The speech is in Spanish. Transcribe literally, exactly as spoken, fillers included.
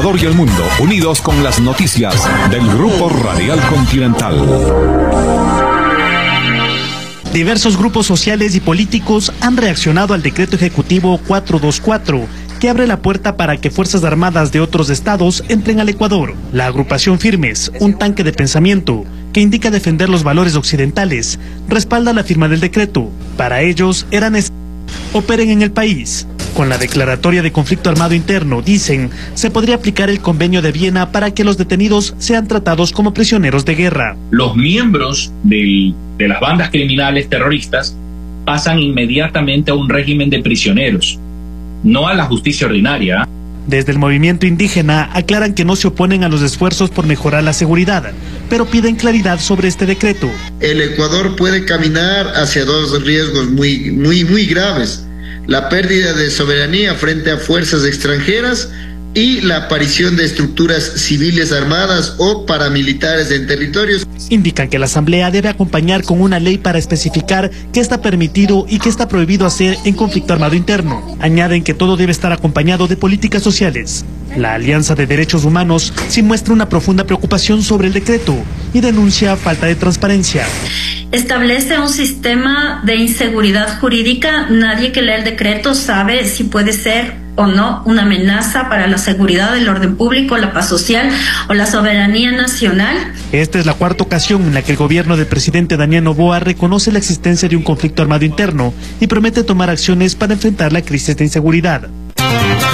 Ecuador y el mundo, unidos con las noticias del Grupo Radial Continental. Diversos grupos sociales y políticos han reaccionado al decreto ejecutivo cuatrocientos veinticuatro, que abre la puerta para que fuerzas armadas de otros estados entren al Ecuador. La agrupación Firmes, un tanque de pensamiento, que indica defender los valores occidentales, respalda la firma del decreto. Para ellos, era necesario que operen en el país. Con la declaratoria de conflicto armado interno, dicen, se podría aplicar el convenio de Viena para que los detenidos sean tratados como prisioneros de guerra. Los miembros del, de las bandas criminales terroristas pasan inmediatamente a un régimen de prisioneros, no a la justicia ordinaria. Desde el movimiento indígena aclaran que no se oponen a los esfuerzos por mejorar la seguridad, pero piden claridad sobre este decreto. El Ecuador puede caminar hacia dos riesgos muy, muy, muy graves: la pérdida de soberanía frente a fuerzas extranjeras y la aparición de estructuras civiles armadas o paramilitares en territorios. Indican que la Asamblea debe acompañar con una ley para especificar qué está permitido y qué está prohibido hacer en conflicto armado interno. Añaden que todo debe estar acompañado de políticas sociales. La Alianza de Derechos Humanos sí muestra una profunda preocupación sobre el decreto y denuncia falta de transparencia. Establece un sistema de inseguridad jurídica. Nadie que lee el decreto sabe si puede ser o no una amenaza para la seguridad, el orden público, la paz social o la soberanía nacional. Esta es la cuarta ocasión en la que el gobierno del presidente Daniel Noboa reconoce la existencia de un conflicto armado interno y promete tomar acciones para enfrentar la crisis de inseguridad.